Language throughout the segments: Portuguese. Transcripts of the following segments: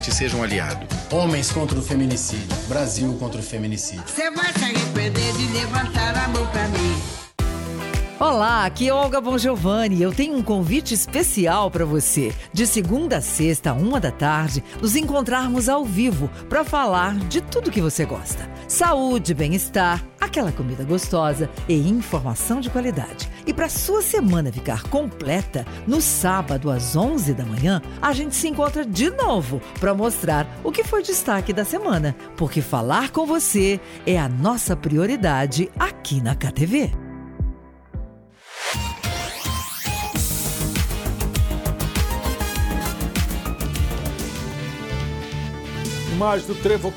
Seja um aliado. Homens contra o feminicídio. Brasil contra o feminicídio. Você vai se arrepender de levantar a mão pra mim. Olá, aqui é Olga Bongiovanni. Eu tenho um convite especial para você. De segunda a sexta, 13h, nos encontrarmos ao vivo para falar de tudo que você gosta. Saúde, bem-estar, aquela comida gostosa e informação de qualidade. E para sua semana ficar completa, no sábado às 11h, a gente se encontra de novo para mostrar o que foi destaque da semana. Porque falar com você é a nossa prioridade aqui na KTV. Imagem do trevo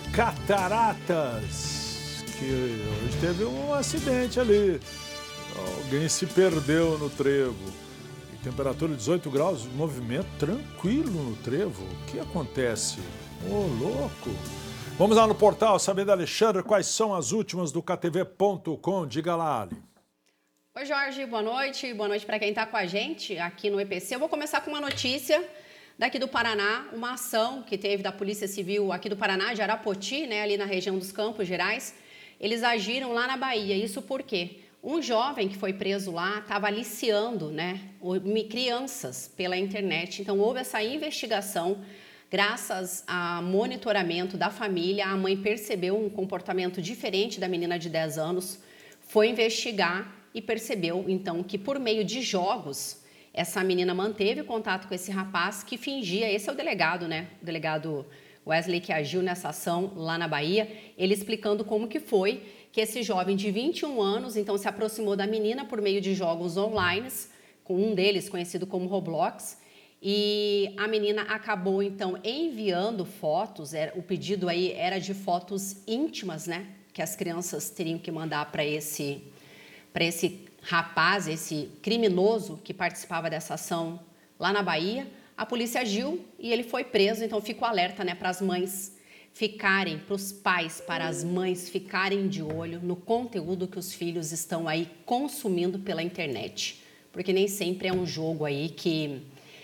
Cataratas, que hoje teve um acidente ali. Alguém se perdeu no trevo. E temperatura 18 graus, movimento tranquilo no trevo. O que acontece? Ô, louco! Vamos lá no portal saber da Alexandra quais são as últimas do ktv.com. Diga lá, Ali. Oi, Jorge, boa noite. Boa noite para quem está com a gente aqui no EPC. Eu vou começar com uma notícia daqui do Paraná, uma ação que teve da Polícia Civil aqui do Paraná, de Arapoti, né, ali na região dos Campos Gerais. Eles agiram lá na Bahia. Isso porque um jovem que foi preso lá estava aliciando, né, crianças pela internet. Então, houve essa investigação. Graças a monitoramento da família, a mãe percebeu um comportamento diferente da menina de 10 anos, foi investigar e percebeu, então, que por meio de jogos, essa menina manteve contato com esse rapaz que fingia, esse é o delegado, né? O delegado Wesley que agiu nessa ação lá na Bahia, ele explicando como que foi que esse jovem de 21 anos, então, se aproximou da menina por meio de jogos online, com um deles conhecido como Roblox, e a menina acabou, então, enviando fotos, o pedido aí era de fotos íntimas, né? Que as crianças teriam que mandar para esse rapaz, esse criminoso que participava dessa ação lá na Bahia. A polícia agiu e ele foi preso, então fica o alerta, né, para as mães ficarem, para os pais, para as mães ficarem de olho no conteúdo que os filhos estão aí consumindo pela internet, porque nem sempre é um jogo aí que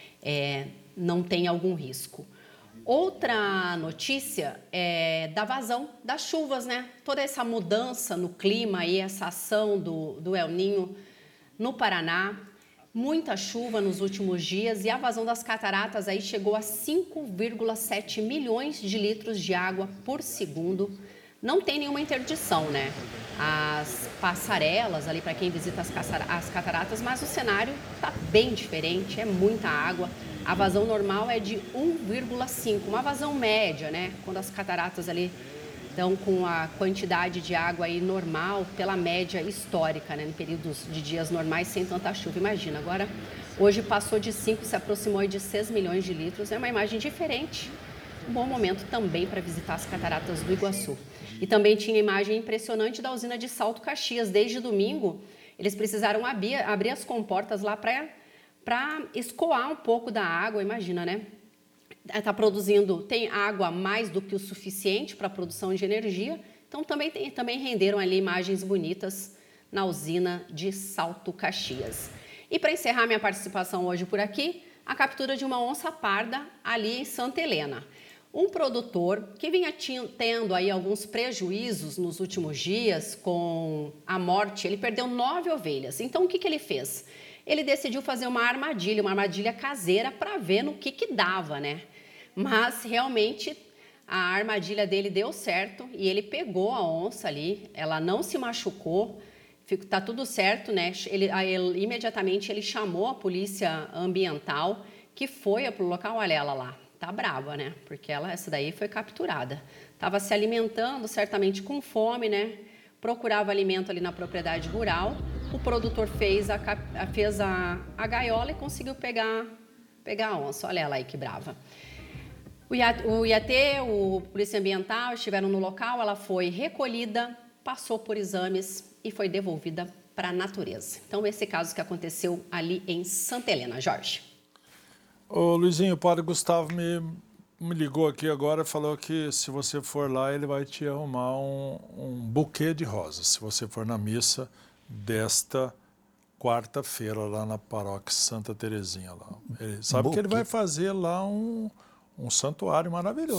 não tem algum risco. Outra notícia é da vazão das chuvas, né? Toda essa mudança no clima e essa ação do El Niño no Paraná, muita chuva nos últimos dias e a vazão das cataratas aí chegou a 5,7 milhões de litros de água por segundo. Não tem nenhuma interdição, né? As passarelas ali para quem visita as cataratas, mas o cenário está bem diferente, é muita água. A vazão normal é de 1,5, uma vazão média, né? Quando as cataratas ali estão com a quantidade de água aí normal, pela média histórica, né? Em períodos de dias normais sem tanta chuva. Imagina, agora hoje passou de 5, se aproximou de 6 milhões de litros. É uma imagem diferente. Um bom momento também para visitar as cataratas do Iguaçu. E também tinha imagem impressionante da usina de Salto Caxias. Desde domingo, eles precisaram abrir as comportas lá para escoar um pouco da água, imagina, né? Está produzindo, tem água mais do que o suficiente para a produção de energia, então também renderam ali imagens bonitas na usina de Salto Caxias. E para encerrar minha participação hoje por aqui, a captura de uma onça parda ali em Santa Helena. Um produtor que vinha tendo aí alguns prejuízos nos últimos dias com a morte, ele perdeu 9 ovelhas. Então, o que ele fez? Ele decidiu fazer uma armadilha caseira para ver no que dava, né? Mas, realmente, a armadilha dele deu certo e ele pegou a onça ali, ela não se machucou, tá tudo certo, né? Imediatamente ele chamou a polícia ambiental, que foi pro local, olha ela lá. Tá brava, né? Porque essa daí foi capturada. Estava se alimentando, certamente com fome, né? Procurava alimento ali na propriedade rural. O produtor fez a gaiola e conseguiu pegar a onça. Olha ela aí que brava. O IAT, o Polícia Ambiental, estiveram no local. Ela foi recolhida, passou por exames e foi devolvida para a natureza. Então, esse caso que aconteceu ali em Santa Helena. Jorge. Ô, Luizinho, o padre Gustavo me ligou aqui agora e falou que se você for lá, ele vai te arrumar um buquê de rosas, se você for na missa desta quarta-feira lá na paróquia Santa Terezinha. Lá. Ele sabe que ele vai fazer lá um um santuário maravilhoso.